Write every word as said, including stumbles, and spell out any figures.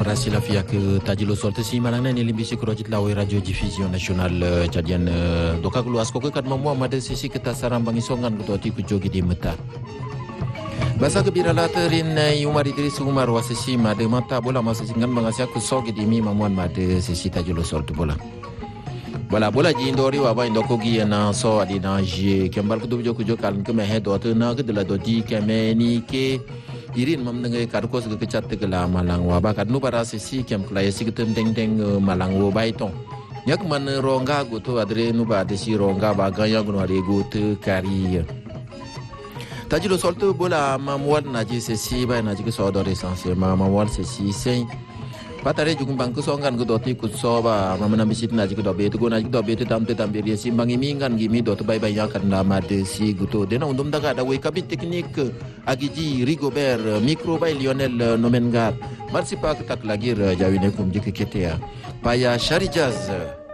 barasi la fia ke tajilo solte si manangna ni limbi sikrojit lawe radio diffusion nasional jadian doka kulu asko ke kat mamu amade sisi kita sarambang isongan kutoti kujogi di meta basa kebira laterin Umar Idris Umar wasisi made mata bola masa singan bangasya kusogi di mi mamuan made sisi tajilo solte bola bola bola ji indori wa ba indoko gi na so adi na je kembal kudu jo kujo kan ke mehe do na ke dela dodi kemeni ke irin mam ngai karko se ke chat ke la malang wa ba kan nu para sisi kem klaya si ketem teng teng malang wo baitong yak man ronga go to adre nu ba de si ronga ba ga yang no ari go te kari tajilo solte bola mamwal na ji sisi ba na ji ke so do essentiel ma mamwal sisi sen patare jugum bangku songan go doti kutso ba mamana bisit na ji ko do be to go na ji do be to tamte tambe ri si bangi mingan gimi do to bai bai yakan na made si guto dena undum daga da we kabit teknik agiji Rigobert micro by Lionel Nomengar marsi pak tak lagi jawine kum jike ketea paya Sharijaz